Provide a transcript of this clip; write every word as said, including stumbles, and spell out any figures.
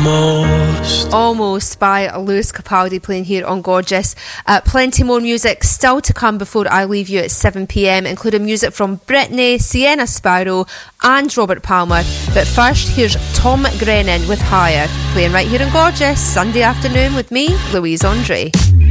Almost. Almost by Lewis Capaldi playing here on Gorgeous. Uh, plenty more music still to come before I leave you at seven p m, including music from Britney, Sienna Sparrow and Robert Palmer. But first, here's Tom Grennan with Higher, playing right here on Gorgeous, Sunday afternoon with me, Louise Andre.